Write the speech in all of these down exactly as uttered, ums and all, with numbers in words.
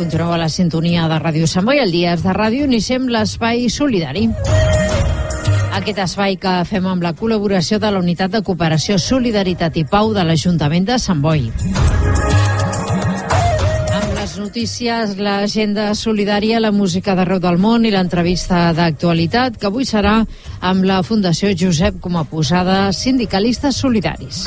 continueu a la sintonia de Ràdio Sant Boi. El Dies de Ràdio iniciem l'espai solidari. Aquest espai que fem amb la col·laboració de la Unitat de Cooperació, Solidaritat i Pau de l'Ajuntament de Sant Boi. Amb les notícies, l'agenda solidària, la música d'arreu del món i l'entrevista d'actualitat, que avui serà amb la Fundació Josep Comaposada, sindicalistes solidaris.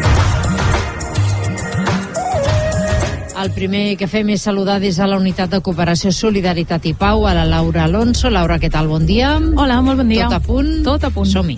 El primer que fem és saludar des de la Unitat de Cooperació, Solidaritat i Pau a la Laura Alonso. Laura, què tal? Bon dia. Hola, molt bon dia. Tot a punt? Tot a punt. Som-hi.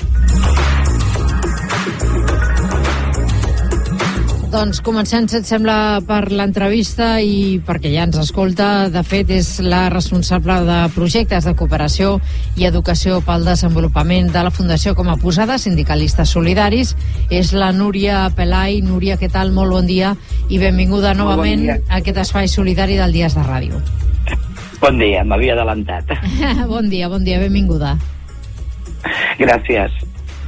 Doncs comencem, si et sembla, per l'entrevista i perquè ja ens escolta. De fet, és la responsable de projectes de cooperació i educació pel desenvolupament de la Fundació Comaposada, sindicalistes solidaris. És la Núria Pelai. Núria, què tal? Molt bon dia i benvinguda novament bon a aquest espai solidari del Dies de Ràdio. Bon dia, m'havia adelantat. Bon dia, bon dia, benvinguda. Gràcies.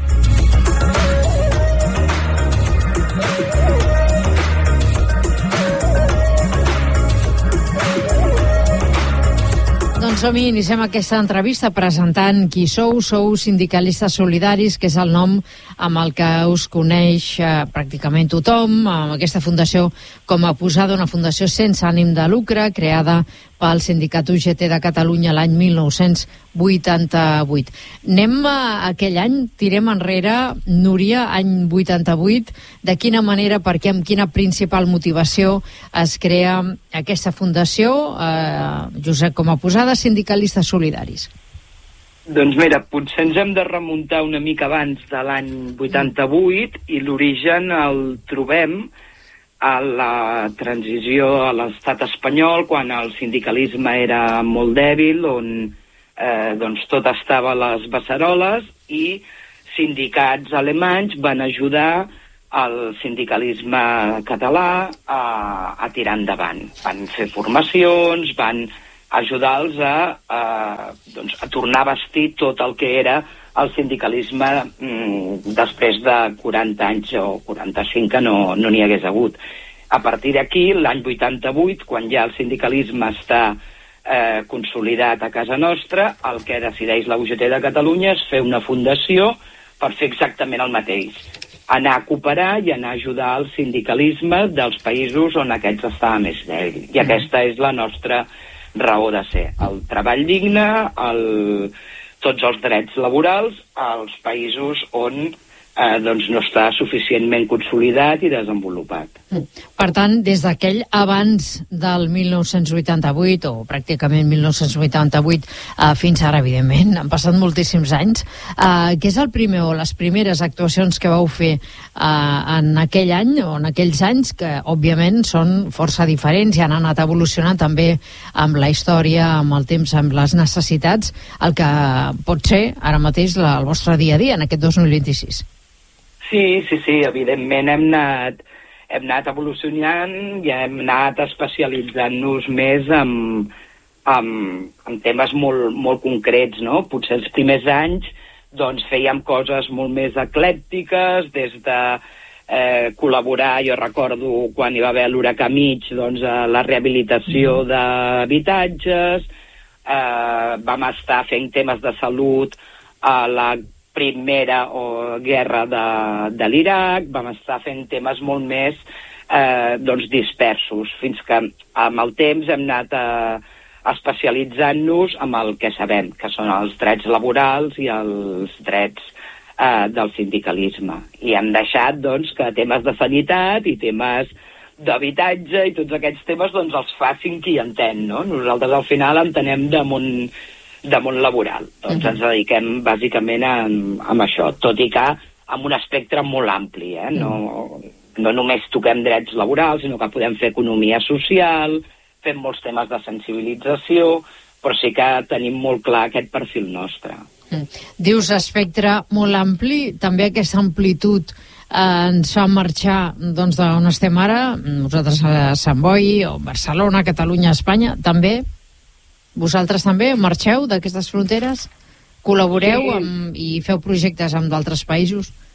Doncs som-hi, iniciem aquesta entrevista presentant qui sou. Sou sindicalistes solidaris, que és el nom amb el que us coneix eh, pràcticament tothom, amb aquesta fundació Comaposada, una fundació sense ànim de lucre, creada pel Sindicat U G T de Catalunya l'any mil nou-cents vuitanta-vuit. Anem a aquell any, tirem enrere, Núria, any vuitanta-vuit. De quina manera, per què, amb quina principal motivació es crea aquesta fundació, eh, Josep Comaposada, sindicalistes solidaris? Doncs mira, potser ens hem de remuntar una mica abans de l'any vuitanta-vuit i l'origen el trobem a la transició a l'estat espanyol, quan el sindicalisme era molt dèbil, on eh, doncs tot estava a les beceroles, i sindicats alemanys van ajudar el sindicalisme català a, a tirar endavant. Van fer formacions, van ajudar-los a, a, doncs, a tornar a vestir tot el que era el sindicalisme mm, després de quaranta anys o quaranta-cinc que no n'hi no hagués hagut. A partir d'aquí, l'any vuitanta-vuit, quan ja el sindicalisme està eh, consolidat a casa nostra, el que decideix la U G T de Catalunya és fer una fundació per fer exactament el mateix. Anar a cooperar i anar a ajudar el sindicalisme dels països on aquests estava més dèbil. I aquesta és la nostra raó de ser. El treball digne, el... tots els drets laborals als països on eh, doncs no està suficientment consolidat i desenvolupat. Per tant, des d'aquell abans del mil nou-cents vuitanta-vuit, o pràcticament mil nou-cents vuitanta-vuit, eh, fins ara, evidentment, han passat moltíssims anys, eh, què és el primer o les primeres actuacions que vau fer eh, en aquell any o en aquells anys, que òbviament són força diferents i han anat evolucionant també amb la història, amb el temps, amb les necessitats, el que pot ser ara mateix la, el vostre dia a dia en aquest dos mil vint-i-sis? Sí, sí, sí, evidentment hem anat, hem anat evolucionant i hem anat especialitzant-nos més en, en, en temes molt, molt concrets, no? Potser els primers anys doncs, fèiem coses molt més eclèctiques, des de eh, col·laborar, jo recordo quan hi va haver l'huracà Mitch, doncs, a la rehabilitació d'habitatges, eh, vam estar fent temes de salut a la primera o guerra de, de l'Iraq, vam estar fent temes molt més eh, doncs dispersos, fins que amb el temps hem anat eh, especialitzant-nos amb el que sabem, que són els drets laborals i els drets eh, del sindicalisme. I hem deixat doncs, que temes de sanitat i temes d'habitatge i tots aquests temes doncs, els facin qui entén, no? Nosaltres al final entenem de món de món laboral. Doncs uh-huh. ens dediquem bàsicament a, a això, tot i que amb un espectre molt ampli, eh? No, no només toquem drets laborals, sinó que podem fer economia social, fem molts temes de sensibilització, però sí que tenim molt clar aquest perfil nostre. Uh-huh. Dius espectre molt ampli, també aquesta amplitud eh, ens fa marxar doncs, d'on estem ara, nosaltres a Sant Boi, o Barcelona, Catalunya, Espanya, també. Vosaltres també marxeu d'aquestes fronteres? Col·laboreu sí. amb, i feu projectes amb d'altres països?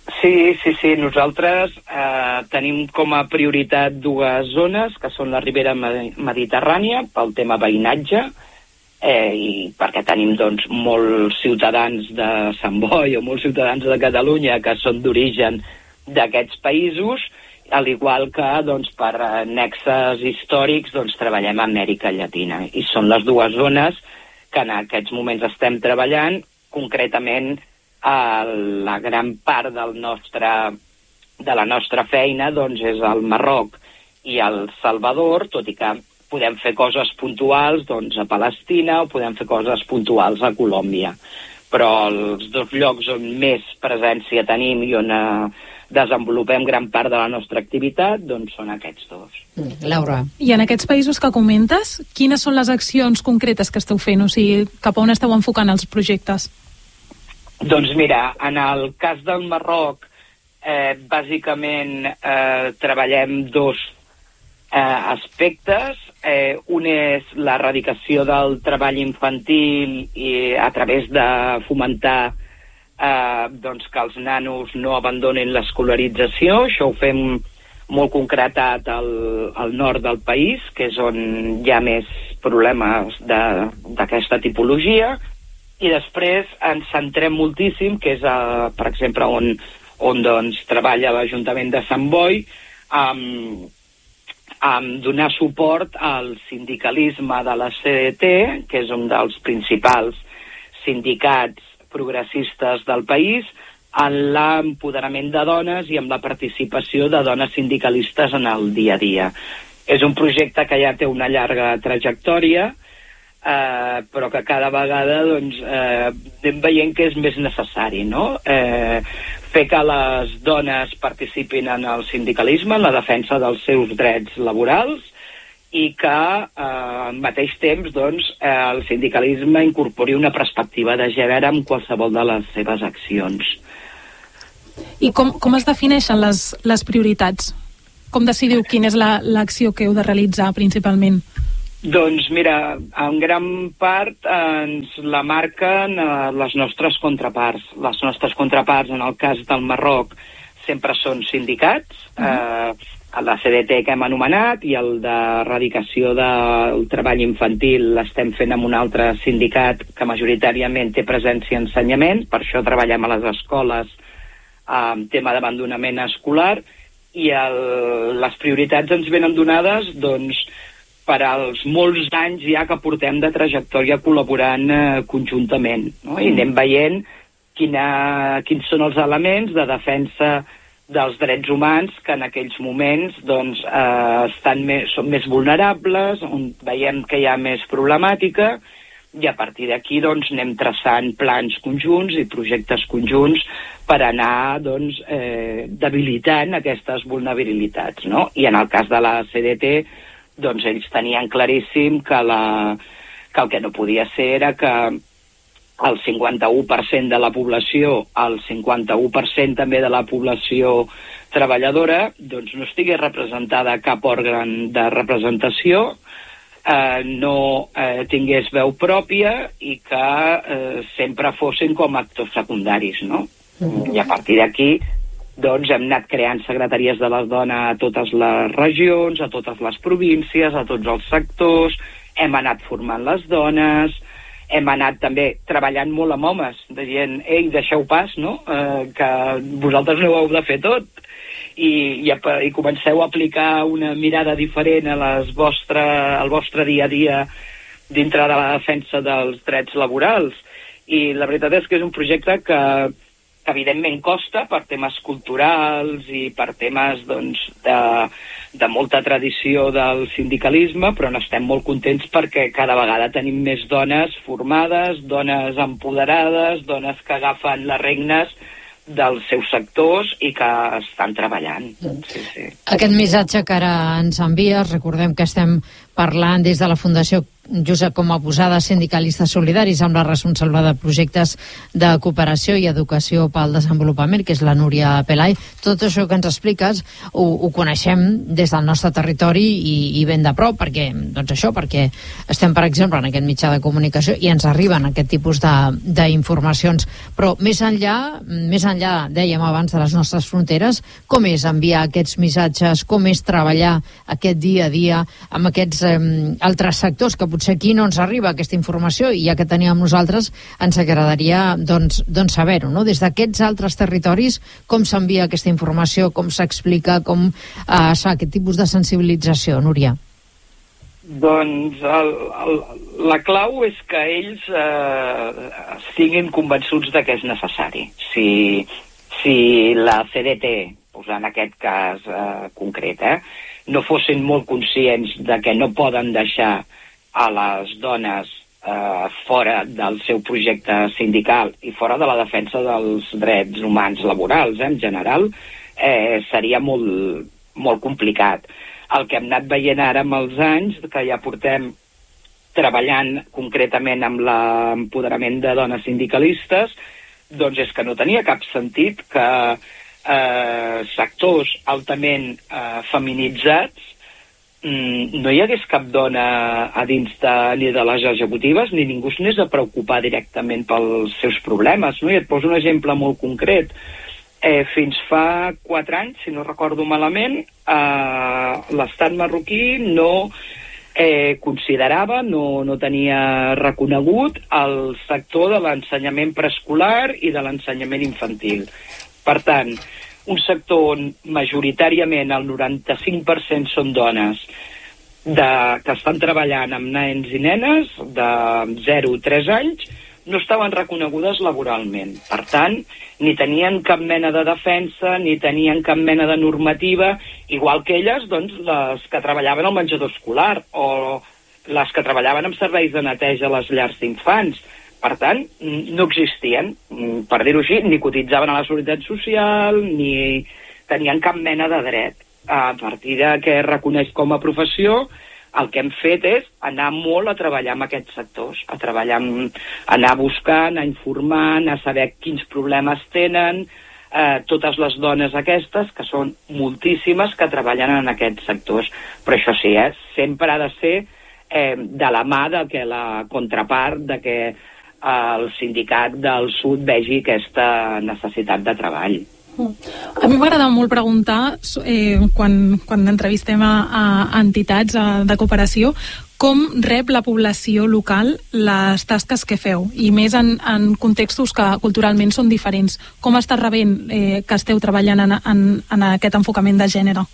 Sí, sí, sí. Nosaltres eh, tenim com a prioritat dues zones, que són la Ribera Mediterrània, pel tema veïnatge, eh, i perquè tenim doncs, molts ciutadans de Sant Boi o molts ciutadans de Catalunya que són d'origen d'aquests països, al igual que doncs, per nexes històrics doncs, treballem a Amèrica Llatina. I són les dues zones que en aquests moments estem treballant, concretament a la gran part del nostre, de la nostra feina doncs, és el Marroc i el Salvador, tot i que podem fer coses puntuals doncs, a Palestina o podem fer coses puntuals a Colòmbia. Però els dos llocs on més presència tenim i on eh, desenvolupem gran part de la nostra activitat, doncs són aquests dos. Mm, Laura. I en aquests països que comentes, quines són les accions concretes que esteu fent? O sigui, cap a on esteu enfocant els projectes? Doncs mira, en el cas del Marroc, eh, bàsicament eh, treballem dos eh, aspectes. Eh, un és l'erradicació del treball infantil i a través de fomentar eh, doncs que els nanos no abandonin l'escolarització. Això ho fem molt concretat al, al nord del país, que és on hi ha més problemes d'aquesta tipologia. I després ens centrem moltíssim, que és, uh, per exemple, on, on doncs, treballa l'Ajuntament de Sant Boi, amb, amb donar suport al sindicalisme de la C D T, que és un dels principals sindicats progressistes del país, en l'empoderament de dones i amb la participació de dones sindicalistes en el dia a dia. És un projecte que ja té una llarga trajectòria, Uh, però que cada vegada doncs, uh, anem veient que és més necessari, no? Uh, fer que les dones participin en el sindicalisme, en la defensa dels seus drets laborals, i que uh, al mateix temps doncs, uh, el sindicalisme incorpori una perspectiva de gènere en qualsevol de les seves accions. I com, com es defineixen les, les prioritats? Com decidiu quina és la, l'acció que heu de realitzar principalment? Doncs mira, en gran part ens la marquen eh, les nostres contraparts. Les nostres contraparts, en el cas del Marroc, sempre són sindicats, uh-huh. eh, la C D T que hem anomenat, i el d'erradicació del treball infantil l'estem fent amb un altre sindicat que majoritàriament té presència en ensenyament, per això treballem a les escoles amb tema d'abandonament escolar, i el, les prioritats ens venen donades, doncs, per als molts anys ja que portem de trajectòria col·laborant eh, conjuntament, no? I anem veient quina, quins són els elements de defensa dels drets humans que en aquells moments doncs, eh, estan més, són més vulnerables, on veiem que hi ha més problemàtica, i a partir d'aquí doncs, anem traçant plans conjunts i projectes conjunts per anar doncs, eh, debilitant aquestes vulnerabilitats, no? I en el cas de la C D T, doncs ells tenien claríssim que, la, que el que no podia ser era que el cinquanta-u per cent de la població, el cinquanta-u per cent també de la població treballadora, doncs no estigués representada a cap òrgan de representació, eh, no eh, tingués veu pròpia i que eh, sempre fossin com actors secundaris, no? Mm-hmm. I a partir d'aquí doncs hem anat creant secretaries de les dones a totes les regions, a totes les províncies, a tots els sectors, hem anat formant les dones, hem anat també treballant molt amb homes, de gent, ei, deixeu pas, no?, eh, que vosaltres no ho heu de fer tot, i, i, i comenceu a aplicar una mirada diferent a les vostre, al vostre dia a dia dintre de la defensa dels drets laborals. I la veritat és que és un projecte que que evidentment costa per temes culturals i per temes doncs, de, de molta tradició del sindicalisme, però n'estem molt contents perquè cada vegada tenim més dones formades, dones empoderades, dones que agafen les regnes dels seus sectors i que estan treballant. Sí, sí. Aquest missatge que ara ens envies, recordem que estem parlant des de la Fundació just com a posada sindicalistes solidaris amb la responsable de projectes de cooperació i educació pel desenvolupament, que és la Núria Pelai. Tot això que ens expliques ho, ho coneixem des del nostre territori i, i ben de prop, perquè, doncs això, perquè estem, per exemple, en aquest mitjà de comunicació i ens arriben aquest tipus d'informacions. Però més enllà, més enllà, dèiem abans, de les nostres fronteres, com és enviar aquests missatges, com és treballar aquest dia a dia amb aquests eh, altres sectors que potser aquí no ens arriba aquesta informació, i ja que teníem nosaltres ens agradaria doncs, doncs saber-ho, no? Des d'aquests altres territoris, com s'envia aquesta informació, com s'explica, com eh, es fa aquest tipus de sensibilització, Núria? Doncs el, el, la clau és que ells eh, siguin convençuts de que és necessari. Si, si la C D T, posant aquest cas eh, concret, eh, no fossin molt conscients de que no poden deixar a les dones eh, fora del seu projecte sindical i fora de la defensa dels drets humans laborals, eh, en general, eh, seria molt, molt complicat. El que hem anat veient ara amb els anys, que ja portem treballant concretament amb l'empoderament de dones sindicalistes, doncs és que no tenia cap sentit que eh, sectors altament eh, feminitzats mm, no hi hagués cap dona a dins de, ni de les executives, ni ningú s'anés a preocupar directament pels seus problemes, no? I et poso un exemple molt concret. Eh, fins fa quatre anys, si no recordo malament, eh, l'estat marroquí no eh, considerava, no, no tenia reconegut el sector de l'ensenyament preescolar i de l'ensenyament infantil. Per tant, un sector on majoritàriament el noranta-cinc per cent són dones de, que estan treballant amb nens i nenes de zero a tres anys, no estaven reconegudes laboralment. Per tant, ni tenien cap mena de defensa, ni tenien cap mena de normativa, igual que elles, doncs, les que treballaven al menjador escolar o les que treballaven amb serveis de neteja a les llars d'infants. Per tant, no existien, per dir-ho així, ni cotitzaven a la Seguretat Social, ni tenien cap mena de dret. A partir de què es reconeix com a professió, el que hem fet és anar molt a treballar amb aquests sectors, a treballar amb, anar buscant, a informar, a saber quins problemes tenen, eh, totes les dones aquestes, que són moltíssimes, que treballen en aquests sectors. Però això sí, eh, sempre ha de ser eh, de la mà de que la contrapart, de que eh, el sindicat del Sud vegi aquesta necessitat de treball. A mi m'agrada molt preguntar, eh, quan, quan entrevistem a, a entitats a, de cooperació, com rep la població local les tasques que feu, i més en, en contextos que culturalment són diferents. Com està rebent eh, que esteu treballant en, en, en aquest enfocament de gènere?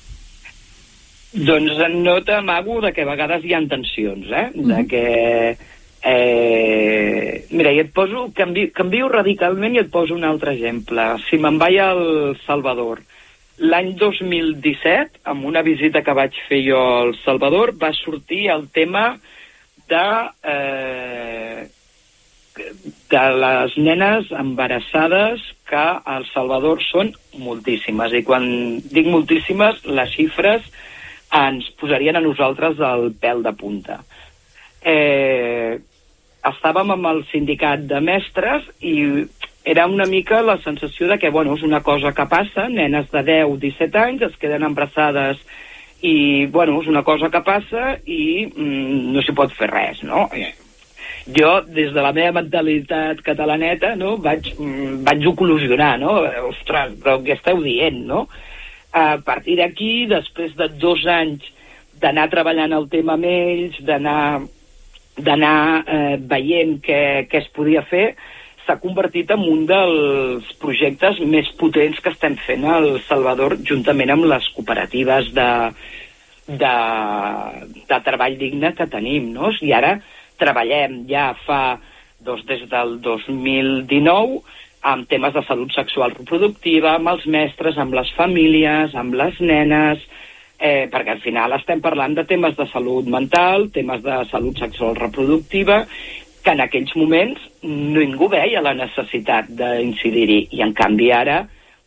Doncs no t'amago de que a vegades hi ha tensions, eh? Mm-hmm. De que... Eh, mira, i et poso, canvio, canvio radicalment i et poso un altre exemple. Si me'n vaig al Salvador, l'any dos mil disset, amb una visita que vaig fer jo al Salvador, va sortir el tema de, eh, de les nenes embarassades, que al Salvador són moltíssimes, i quan dic moltíssimes, les xifres ens posarien a nosaltres el pèl de punta. Eh, estàvem amb el sindicat de mestres i era una mica la sensació de que, bueno, és una cosa que passa, nenes de deu a disset anys es queden embarassades i, bueno, és una cosa que passa i mm, no s'hi pot fer res, no? Jo, des de la meva mentalitat catalaneta, no, vaig, mm, vaig oclusionar, no? Ostres, però què esteu dient, no? A partir d'aquí, després de dos anys d'anar treballant el tema amb ells, d'anar d'anar eh, veient què, què es podia fer, s'ha convertit en un dels projectes més potents que estem fent al Salvador, juntament amb les cooperatives de, de, de treball digne que tenim, no? I ara treballem ja fa, doncs, des del dos mil dinou, amb temes de salut sexual reproductiva, amb els mestres, amb les famílies, amb les nenes, Eh, perquè al final estem parlant de temes de salut mental, temes de salut sexual reproductiva, que en aquells moments ningú veia la necessitat d'incidir-hi, i en canvi ara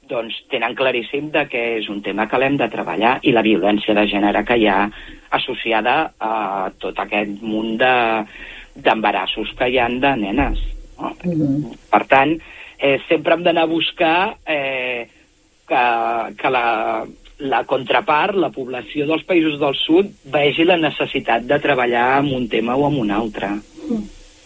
doncs tenen claríssim de que és un tema que l'hem de treballar, i la violència de gènere que hi ha associada a tot aquest munt de, d'embarassos que hi ha de nenes. No? Mm-hmm. Per tant, eh, sempre hem d'anar a buscar eh, que, que la, la contrapart, la població dels països del sud, vegi la necessitat de treballar en un tema o en un altre. Mm.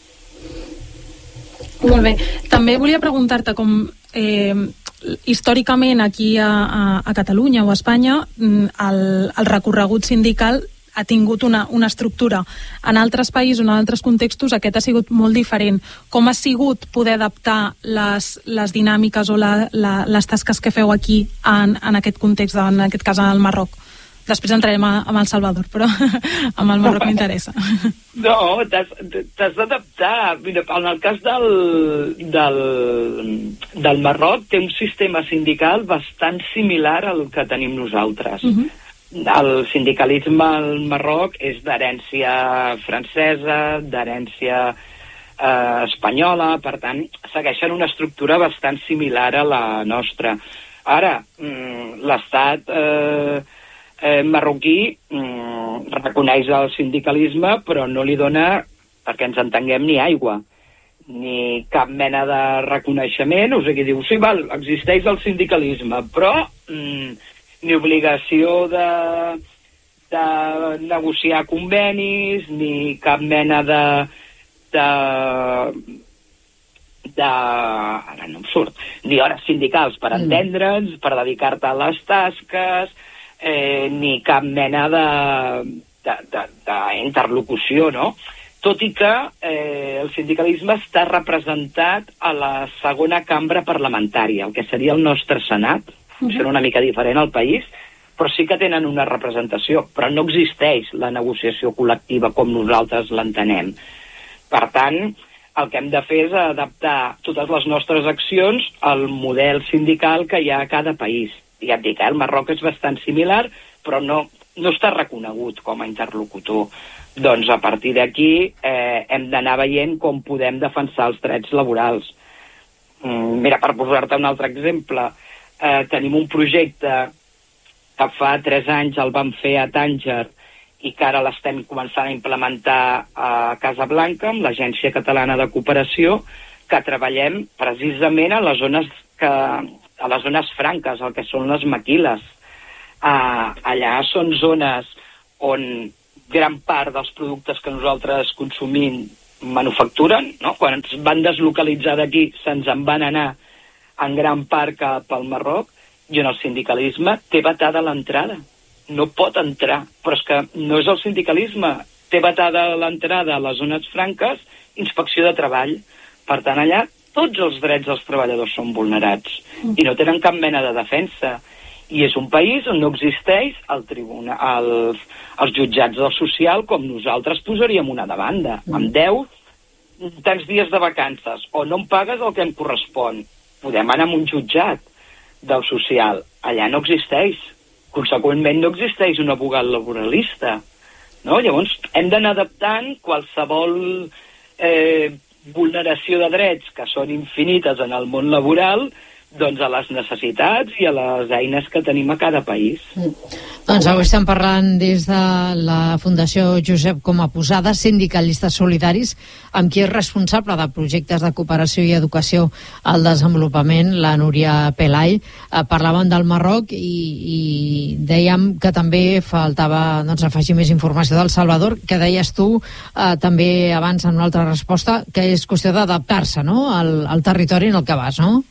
Molt bé. També volia preguntar-te com... Eh, històricament aquí a, a, a Catalunya o a Espanya el, el recorregut sindical ha tingut una, una estructura. En altres països, en altres contextos, aquest ha sigut molt diferent. Com ha sigut poder adaptar les, les dinàmiques o la, la, les tasques que feu aquí en, en aquest context, en aquest cas al Marroc? Després entrarem a, amb el Salvador, però amb el Marroc m'interessa. No, t'has, t'has d'adaptar. Mira, en el cas del, del, del Marroc té un sistema sindical bastant similar al que tenim nosaltres. Uh-huh. El sindicalisme al Marroc és d'herència francesa, d'herència eh, espanyola, per tant, segueixen una estructura bastant similar a la nostra. Ara, l'Estat... Eh, Eh, marroquí mm, reconeix el sindicalisme, però no li dona, perquè ens entenguem, ni aigua, ni cap mena de reconeixement. O sigui, diu, sí, val, existeix el sindicalisme, però mm, ni obligació de, de negociar convenis, ni cap mena de... de de... ara no em surt, ni hores sindicals per entendre'ns, per dedicar-te a les tasques... Eh, ni cap mena d'interlocució, no? Tot i que eh, el sindicalisme està representat a la segona cambra parlamentària, el que seria el nostre Senat. Uh-huh. Serà una mica diferent al país, però sí que tenen una representació, però no existeix la negociació col·lectiva com nosaltres l'entenem. Per tant, el que hem de fer és adaptar totes les nostres accions al model sindical que hi ha a cada país. Ja et dic, eh, el Marroc és bastant similar, però no, no està reconegut com a interlocutor. Doncs a partir d'aquí eh, hem d'anar veient com podem defensar els drets laborals. Mm, mira, per posar-te un altre exemple, eh, tenim un projecte que fa tres anys el vam fer a Tànger i que ara l'estem començant a implementar a Casablanca, amb l'Agència Catalana de Cooperació, que treballem precisament a les zones que... a les zones franques, el que són les maquiles. Uh, allà són zones on gran part dels productes que nosaltres consumim manufacturen, no? Quan ens van deslocalitzar d'aquí se'ns en van anar en gran part cap al Marroc, i on el sindicalisme té vetada l'entrada. No pot entrar, però és que no és el sindicalisme. Té vetada l'entrada a les zones franques, inspecció de treball. Per tant, allà tots els drets dels treballadors són vulnerats i no tenen cap mena de defensa. I és un país on no existeix el tribuna, els, els jutjats del social com nosaltres posaríem una demanda. Mm. Amb deu tants dies de vacances o no em pagues el que em correspon. Podem anar a un jutjat del social. Allà no existeix. Conseqüentment no existeix un abogat laboralista. No? Llavors hem d'anar adaptant qualsevol... Eh, vulneració de drets que són infinites en el món laboral, doncs a les necessitats i a les eines que tenim a cada país. Mm. Doncs avui estem parlant des de la Fundació Josep Comaposada, sindicalistes solidaris, amb qui és responsable de projectes de cooperació i educació al desenvolupament, la Núria Pelai. Eh, parlàvem del Marroc i, i dèiem que també faltava doncs, afegir més informació del Salvador, que deies tu eh, també abans en una altra resposta, que és qüestió d'adaptar-se, no?, al, al territori en el que vas, no?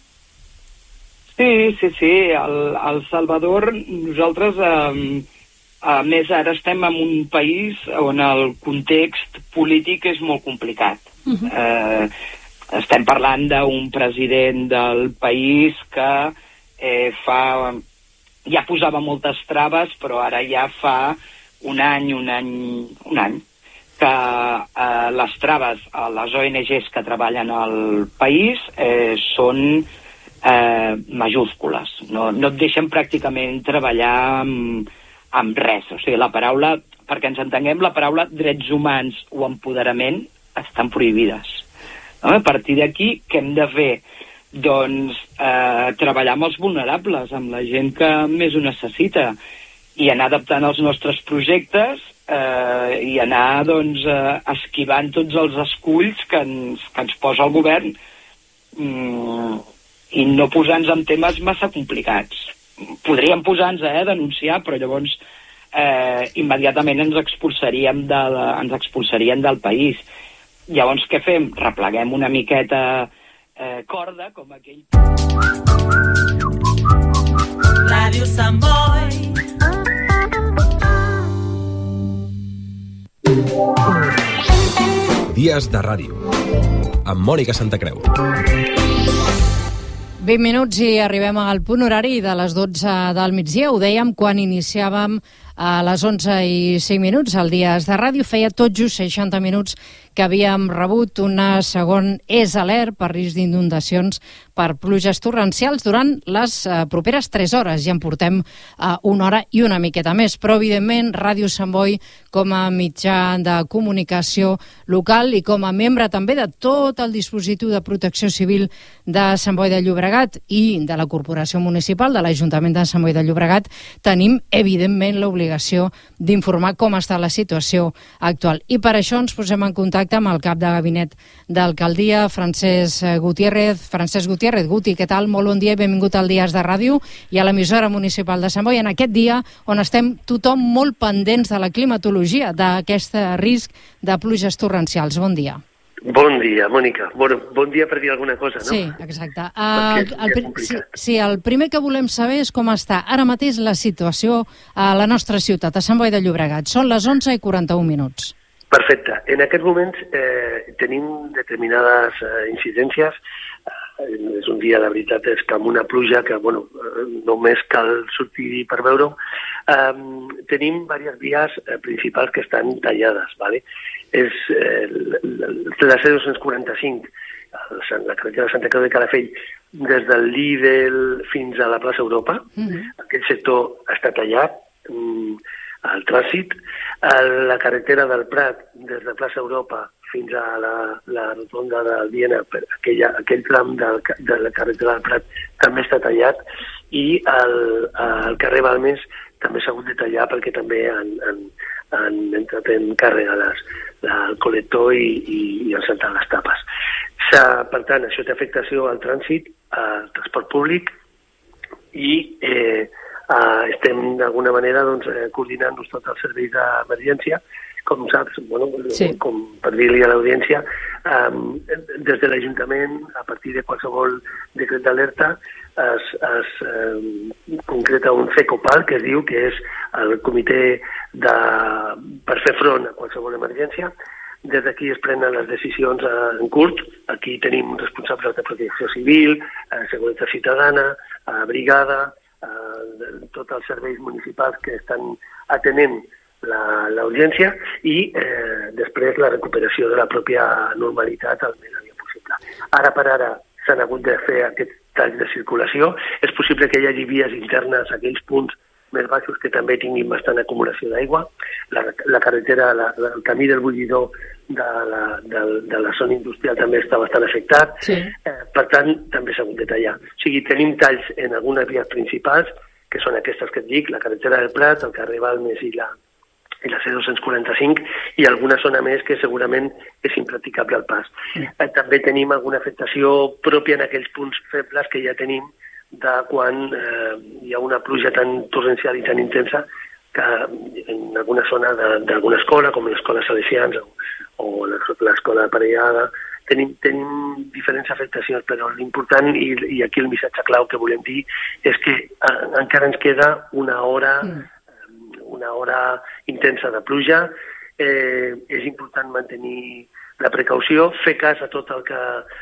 Sí, sí, sí. El, el Salvador, nosaltres, eh, a més, ara estem en un país on el context polític és molt complicat. Uh-huh. Eh, estem parlant d'un president del país que eh, fa... ja posava moltes traves, però ara ja fa un any, un any, un any, que eh, les traves a les O N Ges que treballen al país eh, són... Eh, majúscules, no, no et deixen pràcticament treballar amb, amb res, o sigui, la paraula, perquè ens entenguem, la paraula drets humans o empoderament estan prohibides, no? A partir d'aquí, què hem de fer? doncs eh, treballar amb els vulnerables, amb la gent que més ho necessita, i anar adaptant els nostres projectes eh, i anar doncs, eh, esquivant tots els esculls que ens, que ens posa el govern mm, i no posar-nos en temes massa complicats. Podríem posar-nos a eh, denunciar, però llavors eh, immediatament ens expulsaríem, de la, ens expulsaríem del país. Llavors què fem? Repleguem una miqueta eh, corda, com aquell... Ràdio Sant Boi. Dies de ràdio amb Mònica Santacreu. vint minuts i arribem al punt horari de les dotze del migdia. Ho dèiem quan iniciàvem a les onze i cinc minuts. El Dies de Ràdio feia tot just seixanta minuts que havíem rebut una segon és alert per risc d'inundacions per pluges torrencials durant les eh, properes tres hores. Ja en portem eh, una hora i una miqueta més. Però, evidentment, Ràdio Sant Boi, com a mitjà de comunicació local i com a membre també de tot el dispositiu de protecció civil de Sant Boi de Llobregat i de la Corporació Municipal de l'Ajuntament de Sant Boi de Llobregat, tenim, evidentment, l'obligació d'informar com està la situació actual. I per això ens posem en contacte amb el cap de gabinet d'alcaldia, Francesc Gutiérrez. Francesc Gutiérrez, Guti, què tal? Molt bon dia i benvingut al Dies de Ràdio i a l'emissora municipal de Sant Boi en aquest dia on estem tothom molt pendents de la climatologia, d'aquest risc de pluges torrencials. Bon dia. Bon dia, Mònica. Bon, bon dia per dir alguna cosa, no? Sí, exacte. Uh, el, el, sí, sí, el primer que volem saber és com està ara mateix la situació a la nostra ciutat, a Sant Boi de Llobregat. Són les onze i quaranta-un minuts. Perfecte. En aquests moments eh, tenim determinades eh, incidències. Eh, és un dia, la veritat, és que amb una pluja que, bueno, eh, només cal sortir per veure-ho. Eh, tenim diverses vies eh, principals que estan tallades, ¿vale? És eh, la C dos-cents quaranta-cinc, la carretera de Santa Creu de Calafell, des del Lidl fins a la plaça Europa. Mm-hmm. Aquest sector està tallat, mm, al trànsit. La carretera del Prat, des de plaça Europa fins a la, la rotonda del Viena, aquella, aquell tram del, de la carretera del Prat també està tallat, i el, el carrer Balmes també s'ha hagut de tallar perquè també han, han, han entrat en càrrega les, la, el col·lector i, i, i han saltat les tapes. Per tant, això té afectació al trànsit, al transport públic, i eh, Uh, estem d'alguna manera doncs, eh, coordinant-nos tots els serveis d'emergència, com saps, bueno, sí. Com per dir-li a l'audiència, um, des de l'Ajuntament, a partir de qualsevol decret d'alerta, es, es um, concreta un FECOPAL, que es diu que és el comitè de, per fer front a qualsevol emergència. Des d'aquí es prenen les decisions uh, en curt. Aquí tenim responsables de protecció civil, uh, seguretat ciutadana, uh, brigada, de tots els serveis municipals que estan atenent la urgència i eh, després la recuperació de la pròpia normalitat al més aviat possible. Ara per ara s'han hagut de fer aquests talls de circulació. És possible que hi hagi vies internes a aquells punts més baixos que també tinguin bastant acumulació d'aigua. La, la carretera, la, el camí del bullidor de la, de, de la zona industrial també està bastant afectat. Sí. Eh, per tant, també s'ha hagut de tallar. O sigui, tenim talls en algunes vies principals, que són aquestes que et dic, la carretera del Prat, el carrer Balmes i la, i la C dos-cents quaranta-cinc, i alguna zona més que segurament és impracticable al pas. Sí. Eh, també tenim alguna afectació pròpia en aquells punts febles que ja tenim de quan eh, hi ha una pluja tan torrencial i tan intensa que en alguna zona d'alguna escola, com l'escola Salesians o, o l'escola Aparellada, tenim, tenim diferents afectacions, però l'important, i, i aquí el missatge clau que volem dir, és que eh, encara ens queda una hora, mm. una hora intensa de pluja. Eh, és important mantenir la precaució, fer cas a tot el que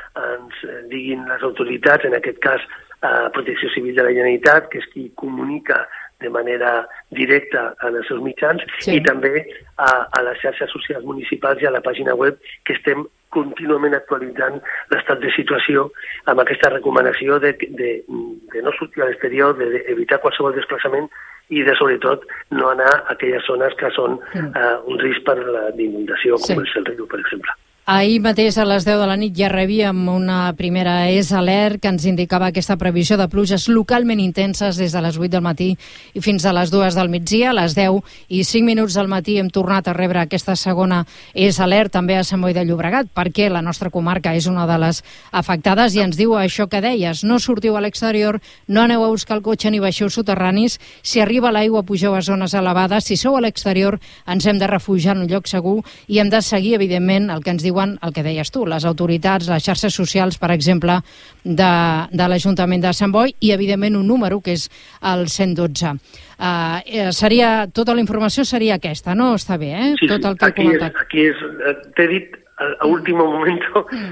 ens diguin les autoritats, en aquest cas a Protecció Civil de la Generalitat, que és qui comunica de manera directa en els seus mitjans, sí. I també a, a les xarxes socials municipals i a la pàgina web, que estem contínuament actualitzant l'estat de situació amb aquesta recomanació de, de, de no sortir a l'exterior, d'evitar qualsevol desplaçament i de, sobretot, no anar a aquelles zones que són sí. uh, un risc per la d'inundació, com sí. és el riu, per exemple. Ahir mateix a les deu de la nit ja rebíem una primera E S Alert que ens indicava aquesta previsió de pluges localment intenses des de les vuit del matí i fins a les dues del migdia. A les deu i cinc minuts del matí hem tornat a rebre aquesta segona E S Alert també a Sant Boi de Llobregat, perquè la nostra comarca és una de les afectades i ens diu això que deies: no sortiu a l'exterior, no aneu a buscar el cotxe ni baixeu soterranis, si arriba l'aigua pugeu a zones elevades, si sou a l'exterior ens hem de refugiar en un lloc segur i hem de seguir, evidentment, el que ens diuen el que deies tu, les autoritats, les xarxes socials, per exemple, de, de l'Ajuntament de Sant Boi i, evidentment, un número que és el cent dotze. Uh, seria, tota la informació seria aquesta, no? Està bé, eh? Sí, Tot el que aquí he comentat. És, aquí és, t'he dit a últim moment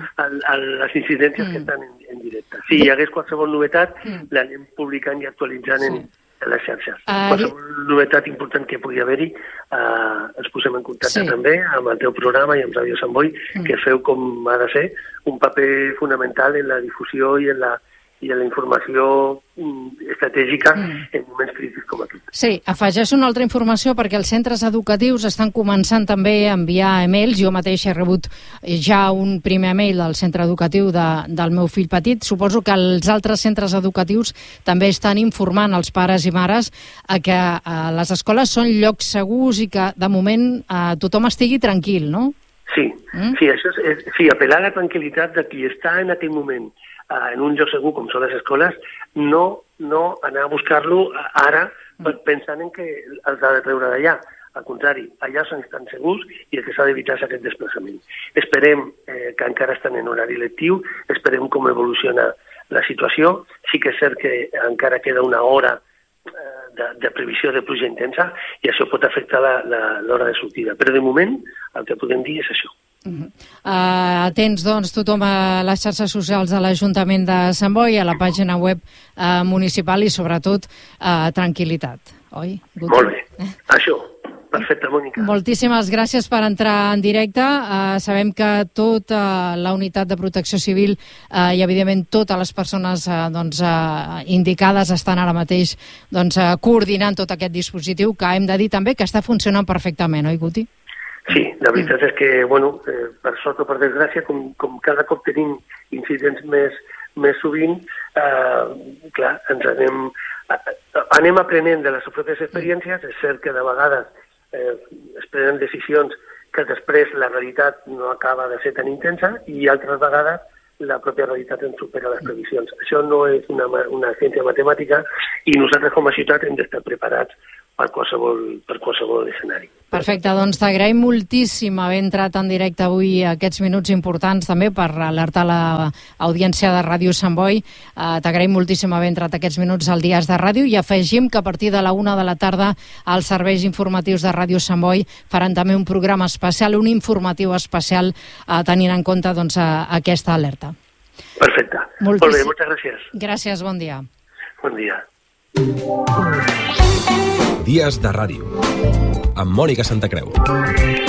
les incidències mm. que estan en, en directe. Si hi hagués qualsevol novetat, mm. l'anem publicant i actualitzant sí. en, en les xarxes. Uh, qualsevol novetat important que pugui haver-hi, uh, ens posem en contacte sí. també amb el teu programa i amb Ràdio Sant Boi, mm. que feu, com ha de ser, un paper fonamental en la difusió i en la i en la informació estratègica mm. en moments crítics com aquest. Sí, afegeixo una altra informació perquè els centres educatius estan començant també a enviar e-mails. Jo mateix he rebut ja un primer e-mail del centre educatiu de, del meu fill petit. Suposo que els altres centres educatius també estan informant els pares i mares a que a les escoles són llocs segurs i que de moment eh, tothom estigui tranquil, no? Sí, mm? sí, això és, sí, apel·lar a la tranquil·litat de qui està en aquell moment Uh, en un lloc segur com són les escoles, no, no anar a buscar-lo ara pensant en que els ha de treure d'allà. Al contrari, allà són estan segurs i el que s'ha d'evitar és aquest desplaçament. Esperem eh, que encara estan en horari lectiu, esperem com evoluciona la situació. Sí que és cert que encara queda una hora eh, de, de previsió de pluja intensa i això pot afectar l'hora de sortida. Però de moment el que podem dir és això. Uh-huh. Uh, atents, doncs, tothom a les xarxes socials de l'Ajuntament de Sant Boi, a la pàgina web uh, municipal i, sobretot, uh, tranquil·litat. Oi? Guti? Molt bé. Eh? Això. Perfecte, Mònica. Moltíssimes gràcies per entrar en directe. Uh, sabem que tota la unitat de protecció civil uh, i, evidentment, totes les persones uh, doncs, uh, indicades estan ara mateix doncs, uh, coordinant tot aquest dispositiu, que hem de dir també que està funcionant perfectament, oi, Guti? Sí, la veritat és que, bueno, eh, per sort o per desgràcia, com, com cada cop tenim incidents més, més sovint, eh, clar, ens anem, eh, anem aprenent de les pròpies experiències. És cert que de vegades eh, es prenen decisions que després la realitat no acaba de ser tan intensa i altres vegades la pròpia realitat ens supera les previsions. Això no és una, una ciència matemàtica i nosaltres com a ciutat hem d'estar preparats per qualsevol, per qualsevol escenari. Perfecte, doncs t'agraïm moltíssim haver entrat en directe avui aquests minuts importants també per alertar l'audiència de Ràdio Sant Boi. Uh, t'agraïm moltíssim haver entrat aquests minuts al Dies de Ràdio i afegim que a partir de la una de la tarda els serveis informatius de Ràdio Sant Boi faran també un programa especial, un informatiu especial uh, tenint en compte doncs, uh, aquesta alerta. Perfecte. Moltíssim. Molt bé, moltes gràcies. Gràcies, bon dia. Bon dia. Dies de Ràdio amb Mònica Santacreu.